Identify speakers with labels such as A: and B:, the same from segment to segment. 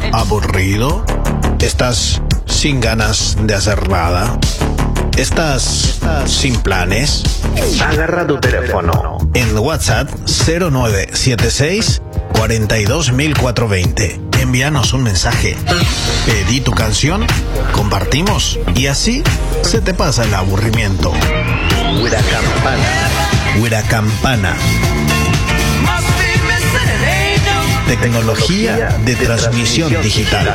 A: ¿Aburrido? ¿Estás sin ganas de hacer nada? ¿Estás sin planes?
B: Agarra tu teléfono.
A: En WhatsApp 0976 42420. Envíanos un mensaje. Pedí tu canción, compartimos y así se te pasa el aburrimiento. Huiracampana. Tecnología de transmisión digital.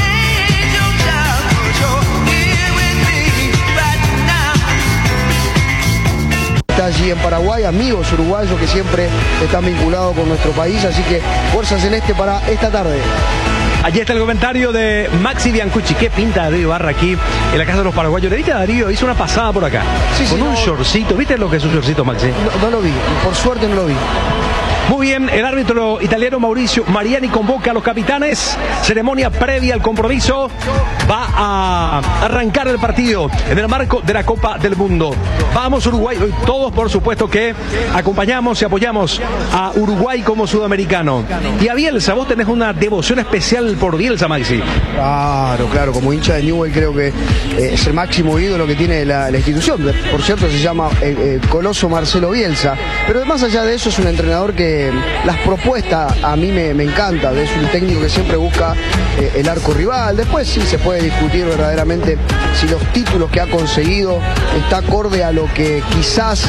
C: Está allí en Paraguay, amigos uruguayos que siempre están vinculados con nuestro país, así que fuerza celeste para esta tarde.
D: Allí está el comentario de Maxi Biancucci. ¿Qué pinta Darío Ibarra aquí en la casa de los paraguayos? ¿Le viste a Darío? Hizo una pasada por acá. Sí, con un shortcito. ¿Viste lo que es un shortcito, Maxi?
C: No lo vi, por suerte no lo vi.
D: Muy bien, el árbitro italiano Mauricio Mariani convoca a los capitanes. Ceremonia previa al compromiso. Va a arrancar el partido en el marco de la Copa del Mundo. Vamos Uruguay, todos por supuesto que acompañamos y apoyamos a Uruguay como sudamericano. Y a Bielsa, vos tenés una devoción especial por Bielsa, Maxi.
C: Claro, como hincha de Newell creo que es el máximo ídolo que tiene la institución. Por cierto, se llama Coloso Marcelo Bielsa. Pero más allá de eso es un entrenador que las propuestas a mí me encanta. Es un técnico que siempre busca el arco rival. Después sí se puede discutir verdaderamente si los títulos que ha conseguido está acorde a lo que quizás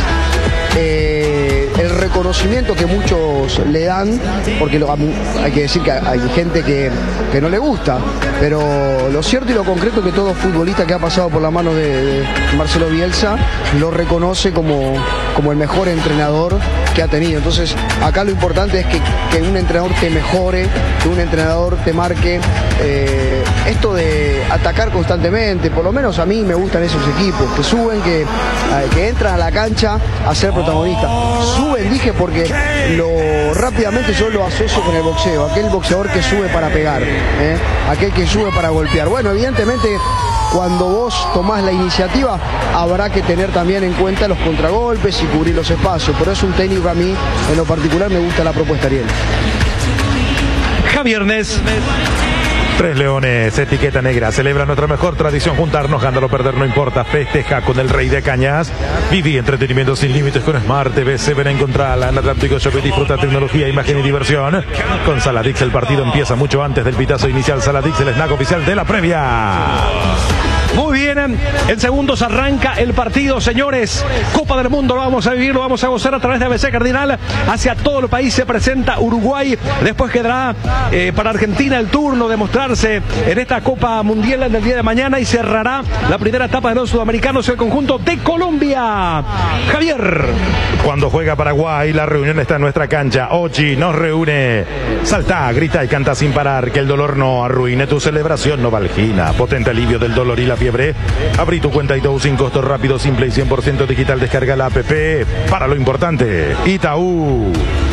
C: el reconocimiento que muchos le dan, porque hay que decir que hay gente que no le gusta, pero lo cierto y lo concreto es que todo futbolista que ha pasado por la mano de Marcelo Bielsa lo reconoce como el mejor entrenador que ha tenido. Entonces acá lo importante es que un entrenador te mejore, que un entrenador te marque esto de atacar constantemente. Por lo menos a mí me gustan esos equipos que suben, que entran a la cancha a ser protagonistas. Suben, dije, porque rápidamente yo lo asocio con el boxeo, aquel boxeador que sube para pegar, aquel que sube para golpear. Bueno, evidentemente cuando vos tomás la iniciativa habrá que tener también en cuenta los contragolpes y cubrir los espacios, pero es un técnico que a mí en lo particular me gusta la propuesta, Ariel.
D: Javier Nes.
E: Tres Leones, etiqueta negra, celebra nuestra mejor tradición, juntarnos, ganar o perder, no importa, festeja con el Rey de Cañas. Viví entretenimiento sin límites con Smart TV 7, encontrala en Atlántico Shopping, disfruta tecnología, imagen y diversión. Con Saladix el partido empieza mucho antes del pitazo inicial. Saladix, el snack oficial de la previa.
D: Muy bien, en segundos arranca el partido, señores. Copa del Mundo, lo vamos a vivir, lo vamos a gozar a través de ABC Cardinal. Hacia todo el país se presenta Uruguay. Después quedará para Argentina el turno de mostrarse en esta Copa Mundial en el día de mañana y cerrará la primera etapa de los sudamericanos el conjunto de Colombia. Javier.
E: Cuando juega Paraguay, la reunión está en nuestra cancha. Ochi nos reúne. Salta, grita y canta sin parar. Que el dolor no arruine tu celebración. Novalgina, potente alivio del dolor y la fiebre. Abrí tu cuenta Itaú sin costo, rápido, simple y 100% digital. Descarga la app para lo importante. Itaú.